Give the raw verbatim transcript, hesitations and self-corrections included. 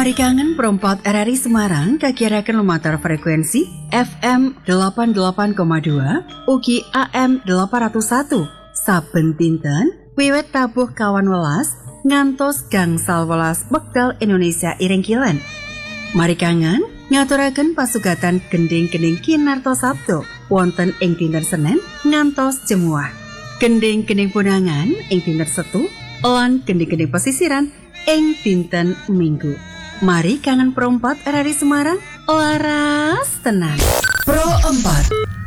Mari kangen perempat R R I Semarang kakirakan lumatar frekuensi F M delapan puluh delapan koma dua ugi A M delapan nol satu saben dinten wiwit tabuh kawan welas ngantos gangsal welas wekdal Indonesia Iringkilan. Mari kangen ngaturaken pasugatan gending-gending kinarto Sabtu wonten ing dinten Senin ngantos Jemuah. Gending-gending punangan ing dinten Setu lan gending-gending pesisiran ing dinten Minggu. Mari kangen perempat R R I Semarang laras tenang. Pro empat